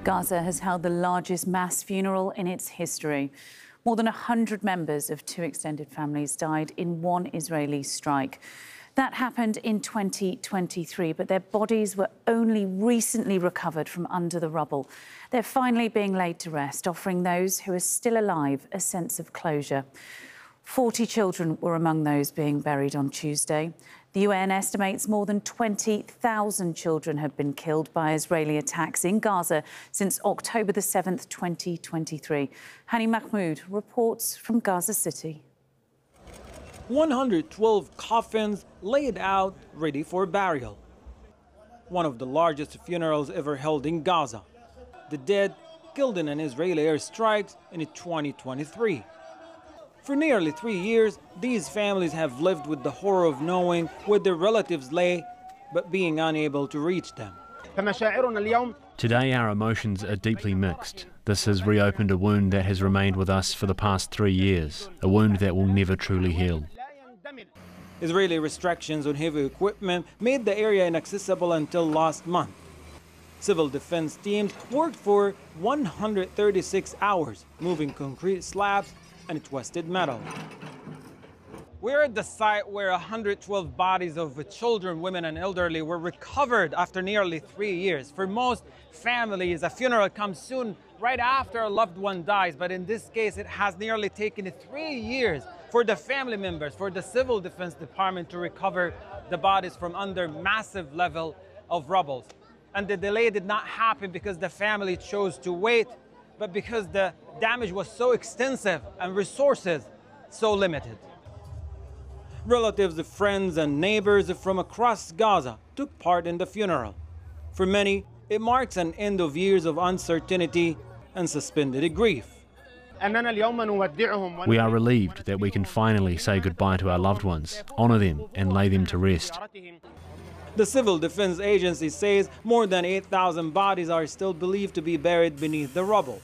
Gaza has held the largest mass funeral in its history. More than 100 members of two extended families died in one Israeli strike. That happened in 2023, but their bodies were only recently recovered from under the rubble. They're finally being laid to rest, offering those who are still alive a sense of closure. 40 children were among those being buried on Tuesday. The UN estimates more than 20,000 children have been killed by Israeli attacks in Gaza since October the 7th, 2023. Hani Mahmoud reports from Gaza City. 112 coffins laid out, ready for burial. One of the largest funerals ever held in Gaza. The dead killed in an Israeli airstrike in 2023. For nearly 3 years, these families have lived with the horror of knowing where their relatives lay, but being unable to reach them. Today our emotions are deeply mixed. This has reopened a wound that has remained with us for the past 3 years, a wound that will never truly heal. Israeli restrictions on heavy equipment made the area inaccessible until last month. Civil defense teams worked for 136 hours, moving concrete slabs and twisted metal. We're at the site where 112 bodies of children, women and elderly were recovered after nearly 3 years. For most families, a funeral comes soon right after a loved one dies, but in this case it has nearly taken 3 years for the family members, for the Civil Defense Department to recover the bodies from under massive level of rubble. And the delay did not happen because the family chose to wait, but because the damage was so extensive and resources so limited. Relatives, friends and neighbors from across Gaza took part in the funeral. For many, it marks an end of years of uncertainty and suspended grief. We are relieved that we can finally say goodbye to our loved ones, honour them and lay them to rest. The Civil Defense Agency says more than 8,000 bodies are still believed to be buried beneath the rubble.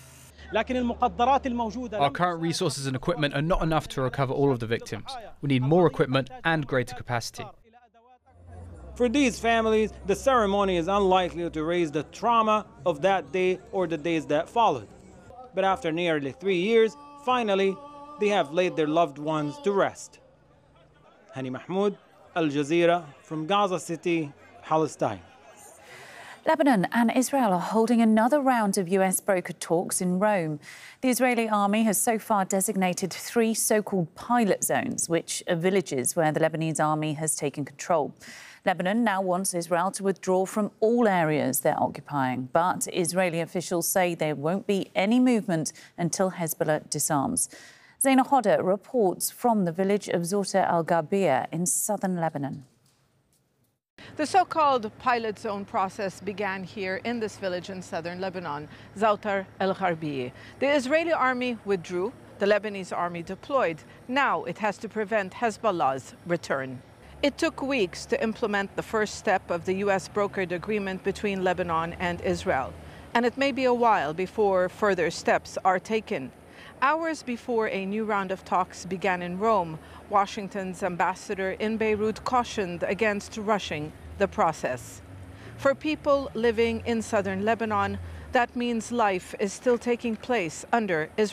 Our current resources and equipment are not enough to recover all of the victims. We need more equipment and greater capacity. For these families, the ceremony is unlikely to raise the trauma of that day or the days that followed. But after nearly 3 years, finally, they have laid their loved ones to rest. Hani Mahmoud, Al Jazeera, from Gaza City, Palestine. Lebanon and Israel are holding another round of US brokered talks in Rome. The Israeli army has so far designated 3 so-called pilot zones, which are villages where the Lebanese army has taken control. Lebanon now wants Israel to withdraw from all areas they're occupying, but Israeli officials say there won't be any movement until Hezbollah disarms. Zaina Hodder reports from the village of Zouta al-Gharbia in southern Lebanon. The so-called pilot zone process began here in this village in southern Lebanon, Zouta al-Gharbia. The Israeli army withdrew, the Lebanese army deployed. Now it has to prevent Hezbollah's return. It took weeks to implement the first step of the U.S. brokered agreement between Lebanon and Israel. And it may be a while before further steps are taken. Hours before a new round of talks began in Rome, Washington's ambassador in Beirut cautioned against rushing the process. For people living in southern Lebanon, that means life is still taking place under Israel.